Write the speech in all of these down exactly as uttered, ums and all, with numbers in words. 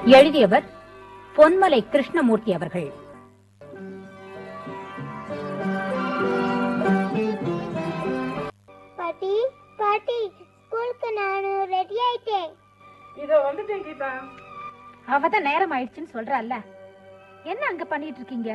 எழுதியவர் பொன்மலை கிருஷ்ணமூர்த்தி அவர்கள். பாட்டி பாட்டி ஸ்கூலுக்கு நான் ரெடி ஆயிட்டேன். இதோ வந்துட்டேன் கீதா. அவதான் நேரம் ஆயிடுச்சுன்னு சொல்றல்ல, என்ன அங்க பண்ணிட்டு இருக்கீங்க?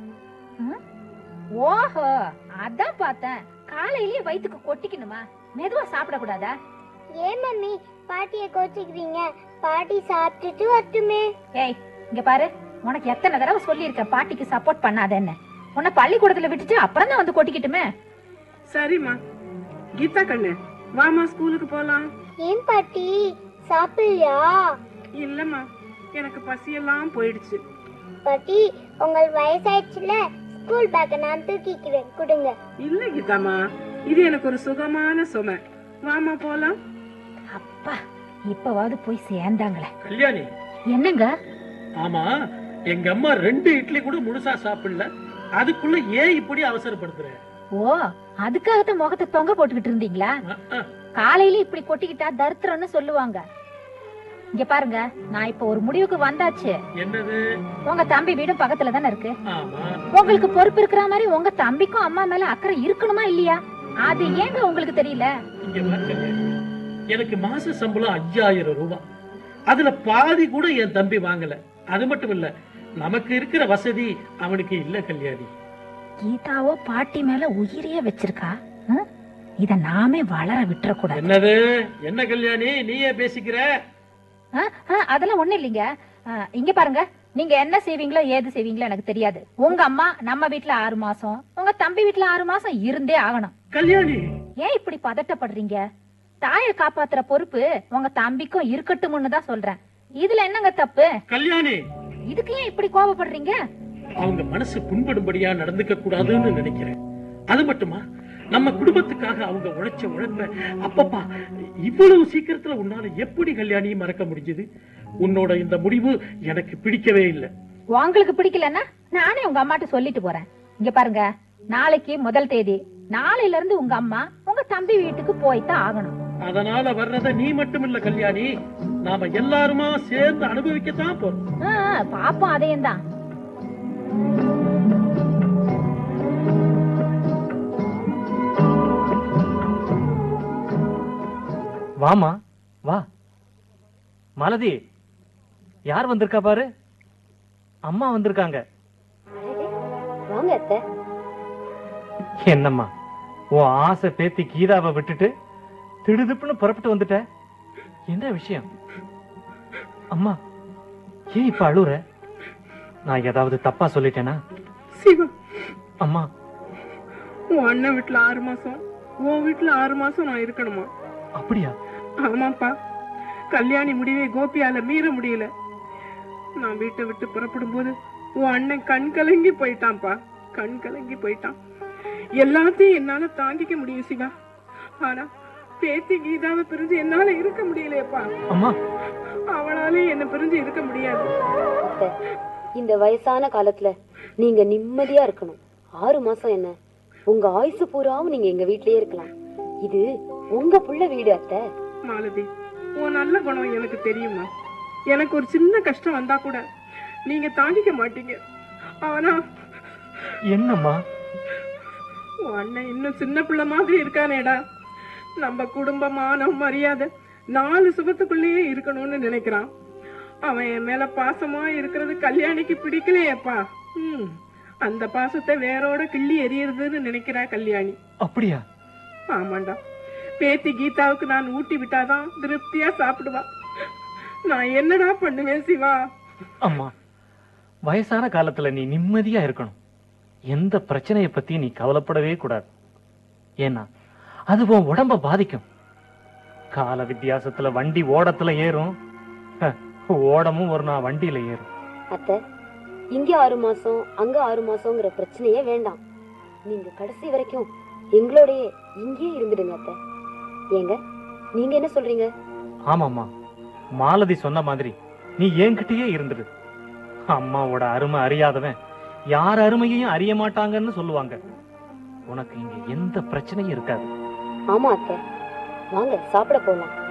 ஓஹோ, அதான் பார்த்தேன். காலையிலேயே வயிற்றுக்கு கொட்டிக்கணுமா? மெதுவா சாப்பிடக்கூடாதா? ஏன் மம்மி பாட்டிய கோச்சிக்கிறீங்க? பாட்டி சாப்பிட்டுட்டு வரட்டுமே. ஏய், இங்க பாரு, உனக்கு எத்தனை தடவை சொல்லியிருக்கேன் பாட்டிக்கு சப்போர்ட் பண்ணாதேன்னு. உன்னை பள்ளிக்கூடத்துல விட்டுட்டு அப்புறம் தான் வந்து கொட்டிக்கிட்டுமே. சரிம்மா. கீதா கண்ணு, வாமா ஸ்கூலுக்கு போலாம். ஏன் பாட்டி சாப்பிடலையா? இல்லம்மா, எனக்கு பசியெல்லாம் போயிடுச்சு. பாட்டி உங்கள் வயசாயிடுச்சுல, ஸ்கூல் பேக்க நான் தூக்கிக்கிறேன், கொடுங்க. இல்ல கீதாமா, இது எனக்கு ஒரு சுகமான சுமை. வாமா போலாம். அப்பா, இப்பவாவது போய் சேர்ந்தாங்களே. கல்யாணி. என்னங்க? ஆமா, எங்க அம்மா ரெண்டு இட்லி கூட முழுசா சாப்பிடல, அதுக்குள்ள ஏன் இப்படி அவசரப்படுத்துற? ஓ, அதுக்காகத்தான் முகத்தை தொங்க போட்டுக்கிட்டு இருந்தீங்களா? காலையில இப்படி கொட்டிக்கிட்டா தரித்திரம்னு சொல்லுவாங்க. இங்க பாருங்க, நான் இப்ப ஒரு முடிவுக்கு வந்தாச்சு. என்னது? உங்க தம்பி வீடும் பக்கத்துல தானே இருக்கு. ஆமா. உங்களுக்கு பொறுப்பு இருக்கிற மாதிரி உங்க தம்பிக்கும் அம்மா மேல அக்கறை இருக்கணுமா இல்லையா? அது ஏங்க உங்களுக்கு தெரியல? இங்க பாரு, எனக்கு மாச சம்பளம் ஐயாயிரம் ரூபாய், அதுல பாதி கூட என் தம்பி வாங்கல. அது மட்டும் இல்ல, நமக்கு இருக்கிற வசதி அவனுக்கு இல்ல கல்யாணி. கீதாவோ பாட்டி மேல உயிரியே வச்சிருக்கா. இத நாமே வளர விட்டுற கூடாது. என்னது? என்ன கல்யாணி நீயே பேசிக்கிற? அதெல்லாம் ஒண்ணு இல்லைங்க. இங்க பாருங்க, நீங்க என்ன செய்வீங்களோ ஏது செய்வீங்களோ எனக்கு தெரியாது. உங்க அம்மா நம்ம வீட்டுல ஆறு மாசம், உங்க தம்பி வீட்டுல ஆறு மாசம் இருந்தே ஆகணும். கல்யாணி, ஏன் இப்படி பதட்டப்படுறீங்க? தாயை காப்பாத்துற பொறுப்பு உங்க தம்பிக்கும் இருக்கட்டும்னு தான் சொல்றேன். இதுல என்னங்க தப்பு? கல்யாணி, இதுக்கு ஏன் இப்படி கோபப்படுறீங்க? அவங்க மனசு புண்படும்படியா நடந்துக்க கூடாதுன்னு நினைக்கிறேன். அது மட்டுமா, நம்ம குடும்பத்துக்காக அவங்க உழைச்ச உழைப்ப அப்பப்பா இவ்வளவு சீக்கிரத்துல உன்னால எப்படி கல்யாணி மறக்க முடிஞ்சது? உன்னோட இந்த முடிவு எனக்கு பிடிக்கவே இல்லை. உங்களுக்கு பிடிக்கலன்னா நானே உங்க அம்மாட்ட சொல்லிட்டு போறேன். இங்க பாருங்க, நாளைக்கு முதல் தேதி. நாளையில இருந்து உங்க அம்மா உங்க தம்பி வீட்டுக்கு போய்தான் ஆகணும். அதனால வர்றத நீ மட்டும் இல்ல கல்யாணி, நாம எல்லாருமா சேர்ந்து அனுபவிக்கத்தான் போறோம். பாப்போம், அதையும் தான். வாமா வா. மாலதி, யார் வந்திருக்கா பாரு. அம்மா வந்திருக்காங்க. வாங்க அத்தை. என்னம்மா, உன் ஆசை பேத்தி கீதாவை விட்டுட்டு திடுதிப்புன்னு புறப்பட்டு வந்துட்ட? என்ன விஷயம்? அம்மா, ஏன் இப்ப அழுற? நான் ஏதாவது தப்பா சொல்லிட்டேனா? சிவா, அம்மா, உன் அண்ணன் வீட்டுல ஆறு மாசம், உன் வீட்டுல ஆறு மாசம் நான் இருக்கணுமா? அப்படியா? ஆமாப்பா, கல்யாணி முடிவை கோபியால மீற முடியல. நான் வீட்டை விட்டு புறப்படும் போது உன் அண்ணன் கண் கலங்கி போயிட்டான்ப்பா. கண் கலங்கி போயிட்டான். எல்லாத்தையும் என்னால தாங்கிக்க முடியும் சிவா, ஆனா பேத்தி கீதாவை பிரிஞ்சு என்னால இருக்க முடியலையப்பா. அம்மா, அவளாலே என்ன பிரிஞ்சு இருக்க முடியாது. இந்த வயசான காலத்துல நீங்க நிம்மதியா இருக்கணும். ஆறு மாசம் என்ன, உங்க ஆயுசு பூராவும் நீங்க எங்க வீட்லயே இருக்கலாம். இது உங்க புள்ள வீடு அத்தை. மாலதி, உன் நல்ல குணம் எனக்கு தெரியுமா? எனக்கு ஒரு சின்ன கஷ்டம் வந்தா கூட நீங்க தாங்கிக்க மாட்டீங்க. ஆனா என்னம்மா? உன் அண்ணன் இன்னும் சின்ன பிள்ளை மாதிரி இருக்கானேடா. நம்ம குடும்பமான மரியாதை நாலு சுகத்துக்குள்ளேயே இருக்கணும்னு நினைக்கிறான். அவன் என் மேல பாசமா இருக்கிறது கல்யாணிக்கு பிடிக்கலையேப்பா. ம், அந்த பாசத்தை வேரோட கிள்ளி எறியறதுன்னு நினைக்கிறா கல்யாணி. அப்படியா? ஆமாண்டா, பேத்தி கீதாவுக்கு நான் ஊட்டி விட்டாதான் திருப்தியா சாப்பிடுவா. நான் என்னடா பண்ணுவேன் சிவா? அம்மா, வயசான காலத்துல நீ நிம்மதியா இருக்கணும். எந்த பிரச்சனையை பத்தி நீ கவலைப்படவே கூடாது. ஏன்னா அது உன் உடம்ப பாதிக்கும். கால வித்தியாசத்துல வண்டி ஓடத்துல ஏறும், ஓடமும் ஒரு நாள் வண்டியில ஏறும். அத்தை, இங்க ஆறு மாசம் அங்க ஆறு மாசம்ங்கிற பிரச்சனையே வேண்டாம். நீங்க கடைசி வரைக்கும் எங்களோடய இங்கே இருந்துடுங்க அத்தை. ஏங்க, நீங்க என்ன சொல்றீங்க? ஆமாம்மா, மாலதி சொன்ன மாதிரி நீ என்கிட்டயே இருந்துடு. அம்மாவோட அருமை அறியாதவன் யார் அருமையையும் அறிய மாட்டாங்கன்னு சொல்லுவாங்க. உனக்கு இங்க எந்த பிரச்சனையும் இருக்காது. ஆமா அத்தை, வாங்க சாப்பிட போலாம்.